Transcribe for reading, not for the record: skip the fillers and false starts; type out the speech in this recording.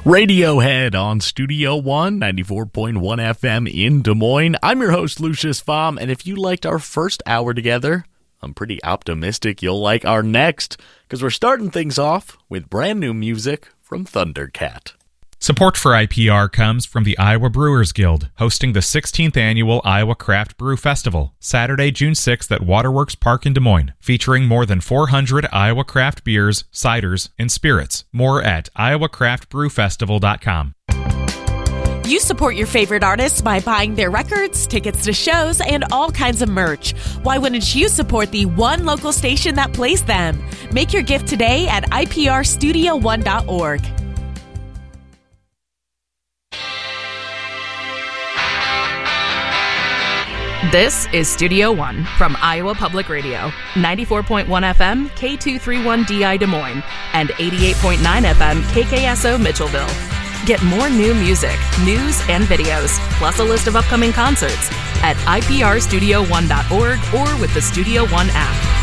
Radiohead on Studio One, 94.1 FM in Des Moines. I'm your host, Lucius Pfam, and if you liked our first hour together, I'm pretty optimistic you'll like our next, because we're starting things off with brand new music from Thundercat. Support for IPR comes from the Iowa Brewers Guild, hosting the 16th Annual Iowa Craft Brew Festival, Saturday, June 6th at Waterworks Park in Des Moines, featuring more than 400 Iowa craft beers, ciders, and spirits. More at iowacraftbrewfestival.com. You support your favorite artists by buying their records, tickets to shows, and all kinds of merch. Why wouldn't you support the one local station that plays them? Make your gift today at iprstudio1.org. This is Studio One from Iowa Public Radio, 94.1 FM, K231DI Des Moines, and 88.9 FM, KKSO Mitchellville. Get more new music, news, and videos, plus a list of upcoming concerts at iprstudio1.org or with the Studio One app.